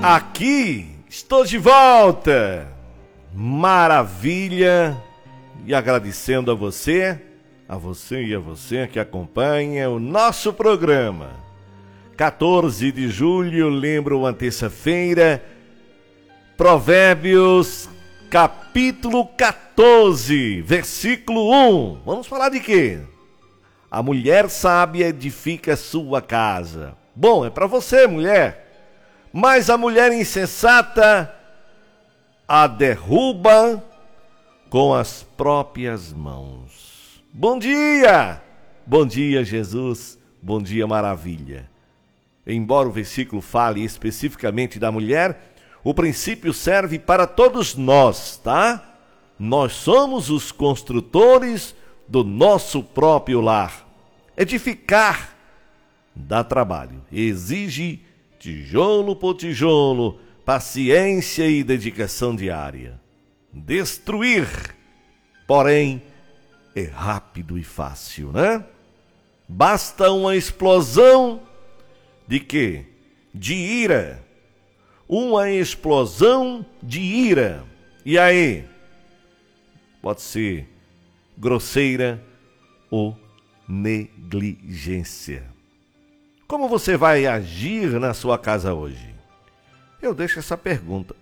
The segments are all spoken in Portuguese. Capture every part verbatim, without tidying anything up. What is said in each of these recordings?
Aqui, estou de volta. Maravilha. E agradecendo a você, a você e a você que acompanha o nosso programa. quatorze de julho, lembro, uma terça-feira. Provérbios, capítulo quatorze, versículo um. Vamos falar de quê? A mulher sábia edifica sua casa. Bom, é para você, mulher. Mas a mulher insensata a derruba com as próprias mãos. Bom dia! Bom dia, Jesus. Bom dia, maravilha. Embora o versículo fale especificamente da mulher, o princípio serve para todos nós, tá? Nós somos os construtores do nosso próprio lar. Edificar dá trabalho, exige tijolo por tijolo, paciência e dedicação diária. Destruir, porém, é rápido e fácil, né? Basta uma explosão de quê? De ira. Uma explosão de ira. E aí? Pode ser grosseira ou negligência. Como você vai agir na sua casa hoje? Eu deixo essa pergunta.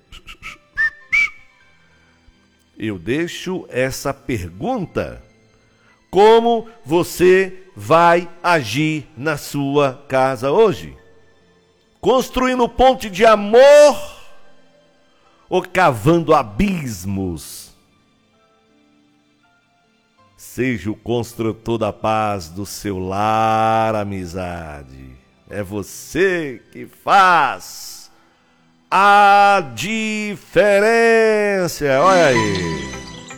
Eu deixo essa pergunta. Como você vai agir na sua casa hoje? Construindo ponte de amor ou cavando abismos? Seja o construtor da paz do seu lar, amizade. É você que faz a diferença. Olha aí.